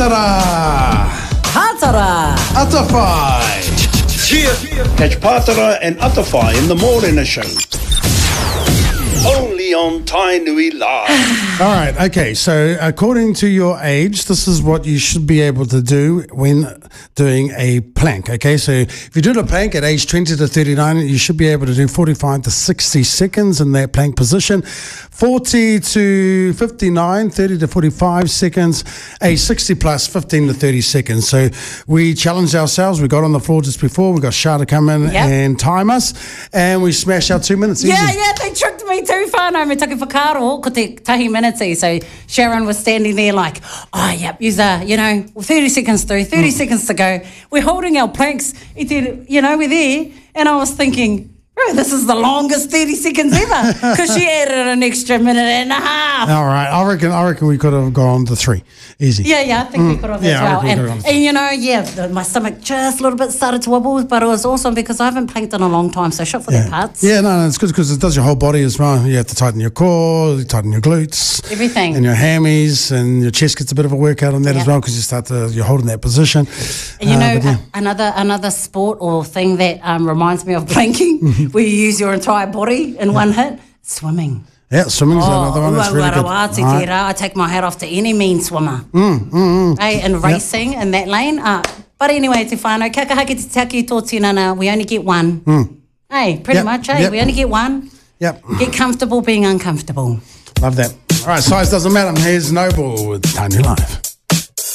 Pātara! Pātara! Atawhai! Catch Pātara and Atawhai in the morning show. Only on Tainui Live. All right, okay, so according to your age, this is what you should be able to do when doing a plank, okay? So if you do a plank at age 20 to 39, you should be able to do 45 to 60 seconds in that plank position. 40 to 59, 30 to 45 seconds. Age 60 plus, 15 to 30 seconds. So we challenged ourselves. We got on the floor just before. We got Shah to come in and time us, and we smashed out 2 minutes. Easy. Yeah, they tricked me too whānau. Me take whakaro, ko te tahi minutes. So Sharon was standing there like, oh, yep, you're 30 seconds through, 30 seconds to go. We're holding our planks, we're there. And I was thinking, bro, this is the longest 30 seconds ever because she added an extra minute and a half. All right, I reckon we could have gone to 3. Easy. Yeah, I think we could have as well. And my stomach just a little bit started to wobble, but it was awesome because I haven't planked in a long time, so shot for their parts. Yeah, no, it's good because it does your whole body as well. You have to tighten your core, you tighten your glutes. Everything. And your hammies, and your chest gets a bit of a workout on that as well because you're holding that position. Another sport or thing that reminds me of planking, where you use your entire body in one hit, swimming. Yeah, swimming's another one that's really good. Right. I take my hat off to any mean swimmer. Hey, and racing in that lane. But anyway, te whānau, kia kaha ki te taki tō tinana, we only get one. Hey, pretty much, we only get one. Yep. Get comfortable being uncomfortable. Love that. All right, size doesn't matter. Here's Noble with Tainui Live.